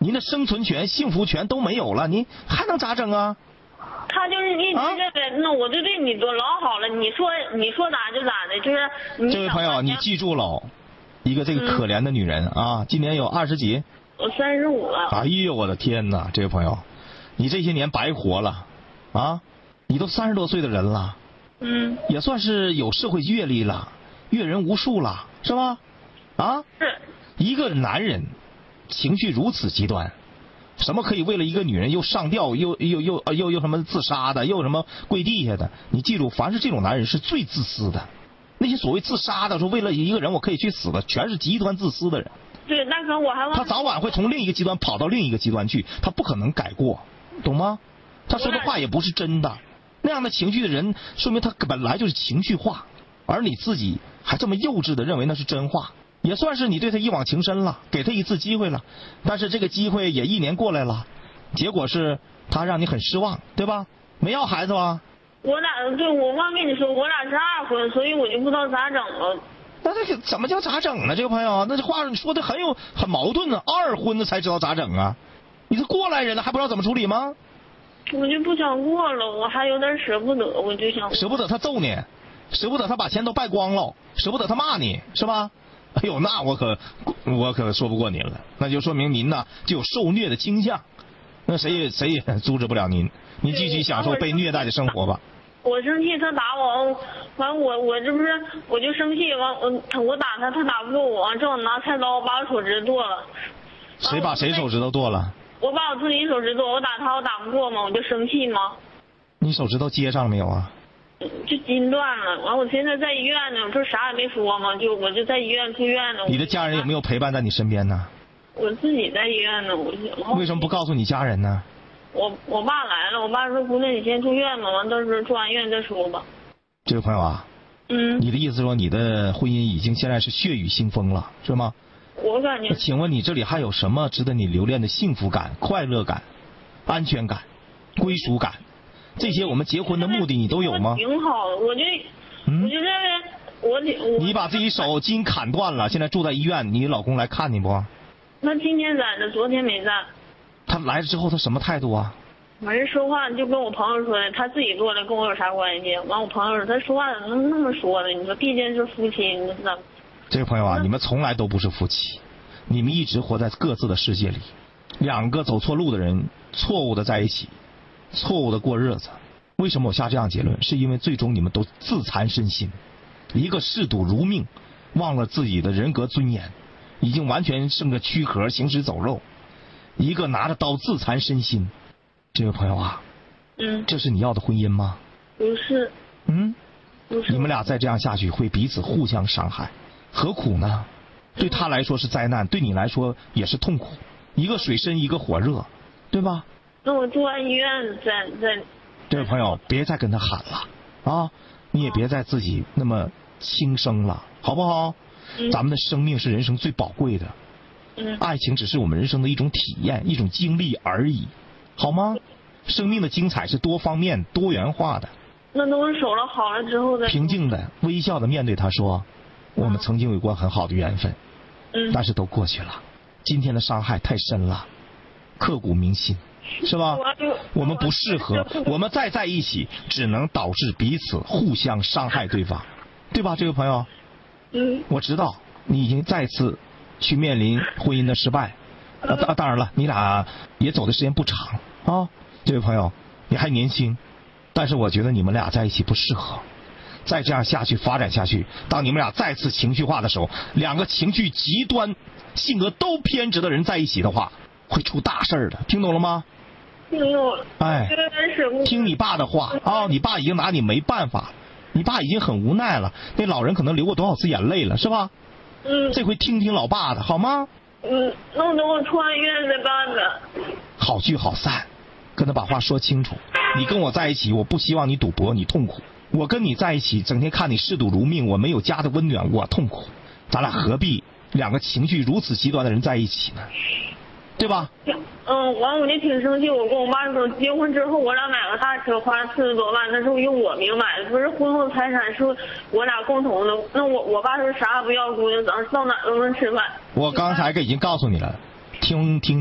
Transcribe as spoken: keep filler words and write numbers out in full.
您的生存权、幸福权都没有了，您还能咋整啊？ 他就是一直认为，那我就对你多老好了，你说你说咋就咋的，就是你。 这位朋友，你记住喽，一个这个可怜的女人、嗯、啊，今年有二十几？ 我三十五了。 哎呦我的天哪，这位朋友，你这些年白活了啊！你都三十多岁的人了， 嗯， 也算是有社会阅历了，阅人无数了，是吧？啊， 是。 一个男人情绪如此极端。什么可以为了一个女人又上吊又又又又又什么自杀的，又什么跪地下的？你记住，凡是这种男人是最自私的。那些所谓自杀的，说为了一个人我可以去死的，全是极端自私的人。 对，那可我还他早晚会从另一个极端跑到另一个极端去，他不可能改过，懂吗？他说的话也不是真的。那样的情绪的人，说明他本来就是情绪化，而你自己还这么幼稚的认为那是真话。也算是你对他一往情深了，给他一次机会了，但是这个机会也一年过来了，结果是他让你很失望，对吧？没要孩子吧？ 我俩对我忘跟你说，我俩是二婚，所以我就不知道咋整了。 那这个怎么叫咋整呢？这个朋友，那这话你说的很有很矛盾啊！二婚的才知道咋整啊？你是过来人了，还不知道怎么处理吗？ 我就不想过了，我还有点舍不得，我就想舍不得他揍你，舍不得他把钱都败光了，舍不得他骂你，是吧？哎呦，那我可我可说不过您了，那就说明您呢就有受虐的倾向，那谁也谁也阻止不了您，您继续享受被虐待的生活吧。 我生气，他打我，完我我这不是我就生气，完我我打他，他打不过我，正好拿菜刀把我手指剁了。 谁把谁手指头剁了？ 我把我自己手指剁，我打他我打不过嘛，我就生气嘛。 你手指头接上了没有啊？ 就筋断了，完我现在在医院呢，我这啥也没说嘛，就我就在医院住院呢。 你的家人有没有陪伴在你身边呢？ 我自己在医院呢，我就。 为什么不告诉你家人呢？ 我我爸来了，我爸说姑娘你先住院吧，完到时候住完院再说吧。 这位朋友啊， 嗯， 你的意思说你的婚姻已经现在是血雨腥风了，是吗？ 我感觉。 请问你这里还有什么值得你留恋的幸福感、快乐感、安全感、归属感？这些我们结婚的目的你都有吗？ 挺好的，我就、嗯、我就认为我我你把自己手筋砍断了，现在住在医院，你老公来看你不？ 他今天在的，昨天没在。 他来了之后他什么态度啊？ 反正说话就跟我朋友说的，他自己做的，跟我有啥关系？完我朋友说他说话怎么那么说呢？你说毕竟是夫妻，你知道吗？ 这位朋友啊，你们从来都不是夫妻，你们一直活在各自的世界里，两个走错路的人错误的在一起。错误的过日子，为什么我下这样结论？是因为最终你们都自残身心，一个嗜赌如命，忘了自己的人格尊严，已经完全剩个躯壳行尸走肉；一个拿着刀自残身心。这位朋友啊， 嗯， 这是你要的婚姻吗？ 不是。 嗯， 不是。 你们俩再这样下去会彼此互相伤害，何苦呢？对他来说是灾难，对你来说也是痛苦，一个水深一个火热，对吧？ 那我住完医院再再。 这位朋友，别再跟他喊了啊！你也别再自己那么轻声了，好不好？ 嗯、 咱们的生命是人生最宝贵的， 嗯， 爱情只是我们人生的一种体验、一种经历而已，好吗？生命的精彩是多方面、多元化的。 那等我手了好了之后再。 平静的、微笑的面对他说：“我们曾经有过很好的缘分， 嗯， 但是都过去了。今天的伤害太深了，刻骨铭心。”是吧？我们不适合，我们再在一起，只能导致彼此互相伤害对方，对吧，这位朋友？ 嗯。 我知道你已经再次去面临婚姻的失败，啊，当当然了，你俩也走的时间不长啊，这位朋友，你还年轻，但是我觉得你们俩在一起不适合，再这样下去发展下去，当你们俩再次情绪化的时候，两个情绪极端、性格都偏执的人在一起的话，会出大事儿的，听懂了吗？ 听懂了。 哎，听你爸的话啊！你爸已经拿你没办法，你爸已经很无奈了。那老人可能流过多少次眼泪了，是吧？ 嗯。 这回听听老爸的，好吗？ 嗯，那我等我出完院再办呗。 好聚好散，跟他把话说清楚。你跟我在一起，我不希望你赌博，你痛苦；我跟你在一起，整天看你嗜赌如命，我没有家的温暖，我痛苦。咱俩何必两个情绪如此极端的人在一起呢？对吧？ 嗯，完我就挺生气。我跟我妈说，结婚之后我俩买个大车，花了四十多万，那是用我名买的，不是婚后财产是我俩共同的。那我我爸说啥也不要，姑娘，咱到哪都能吃饭。 我刚才已经告诉你了，听听。